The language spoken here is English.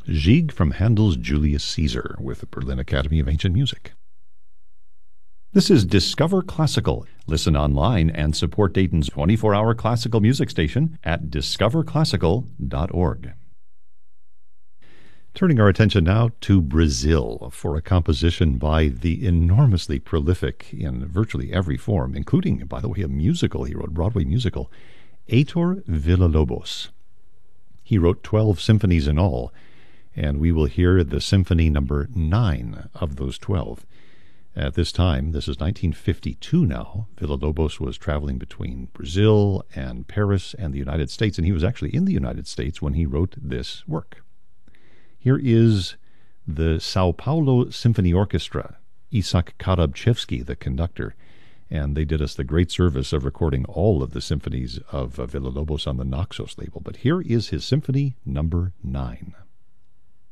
Gigue from Handel's Julius Caesar with the Berlin Academy of Ancient Music. This is Discover Classical. Listen online and support Dayton's 24-hour classical music station at discoverclassical.org. Turning our attention now to Brazil for a composition by the enormously prolific in virtually every form, including, by the way, a musical he wrote, Broadway musical, Heitor Villa-Lobos. He wrote 12 symphonies in all, and we will hear the symphony number 9 of those 12. At this time, this is 1952 now, Villa-Lobos was traveling between Brazil and Paris and the United States, and he was actually in the United States when he wrote this work. Here is the Sao Paulo Symphony Orchestra, Isak Karabchevsky, the conductor, and they did us the great service of recording all of the symphonies of Villa-Lobos on the Naxos label. But here is his symphony number 9.